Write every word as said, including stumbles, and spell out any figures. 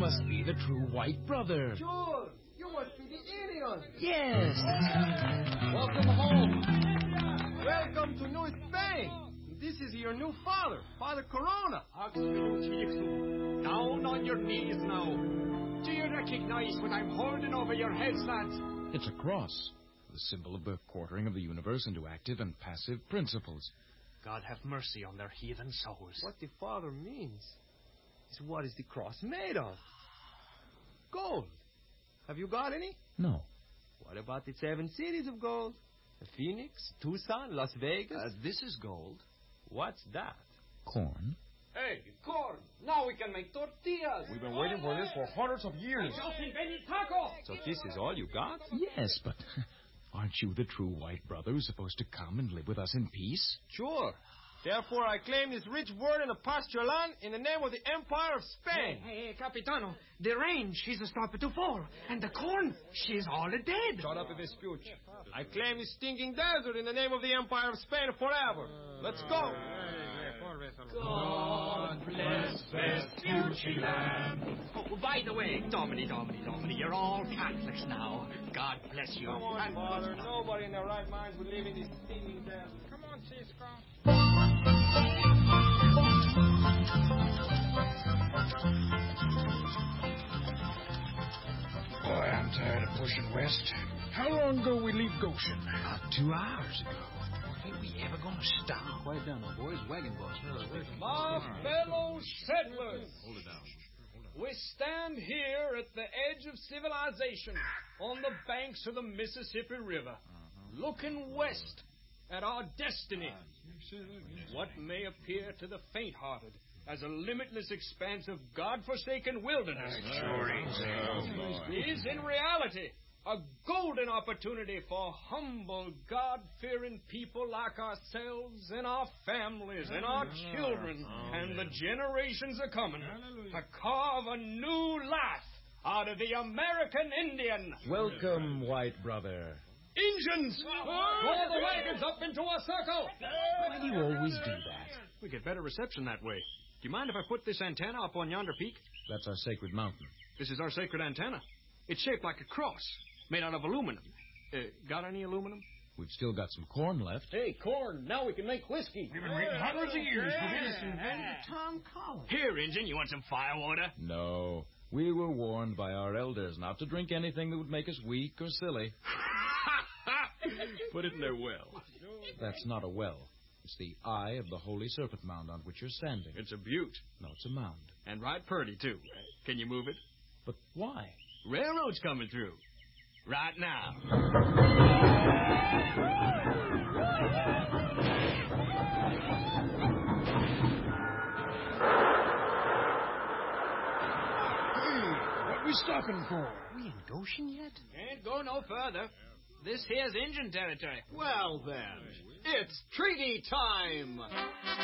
must be the true white brother. Sure. You must be the Indian. Yes. Welcome home. Welcome to New Spain. This is your new father, Father Corona. Down on your knees now. Do you recognize what I'm holding over your heads, lads? It's a cross, the symbol of the quartering of the universe into active and passive principles. God have mercy on their heathen souls. What the Father means is what is the cross made of? Gold. Have you got any? No. What about the seven cities of gold? Phoenix, Tucson, Las Vegas? Uh, this is gold. What's that? Corn. Hey, corn. Now we can make tortillas. We've been waiting for this for hundreds of years. So this is all you got? Yes, but aren't you the true white brother who's supposed to come and live with us in peace? Sure. Therefore, I claim this rich word in a pasture land in the name of the Empire of Spain. Hey, hey, Capitano, the rain, she's a stopping to fall. And the corn, she's all a dead. Shut up, Vespucci. I claim this stinking desert in the name of the Empire of Spain forever. Let's go. God bless Vespucci land. Oh, by the way, Domini, Domini, Domini, you're all Catholics now. God bless you. Come on, and Father. Nobody in their right minds would live in this stinking desert. Come on, Cisco. Boy, I'm tired of pushing west. How long ago we leave Goshen? About two hours ago. Ain't we ever gonna stop? Quiet down now, boys. Wagon boss. My fellow settlers. Hold it down. We stand here at the edge of civilization on the banks of the Mississippi River, uh-huh. looking west at our destiny. What may appear to the faint-hearted as a limitless expanse of God-forsaken wilderness is in reality a golden opportunity for humble, God-fearing people like ourselves and our families and our children and the generations are coming to carve a new life out of the American Indian. Welcome, white brother. Injuns! Draw the wagons up into a circle! Why do you always do that? We get better reception that way. Do you mind if I put this antenna up on yonder peak? That's our sacred mountain. This is our sacred antenna. It's shaped like a cross, made out of aluminum. Uh, got any aluminum? We've still got some corn left. Hey, corn, now we can make whiskey. We've been waiting hundreds of years for this. Tom Collins. Here, Injun, you want some firewater? No. We were warned by our elders not to drink anything that would make us weak or silly. Put it in their well. That's not a well. It's the eye of the Holy Serpent Mound on which you're standing. It's a butte. No, it's a mound. And right purty, too. Can you move it? But why? Railroad's coming through. Right now. Hey, what we stopping for? We in Goshen yet? Can't go no further. This here's Injun territory. Well, then, it's treaty time.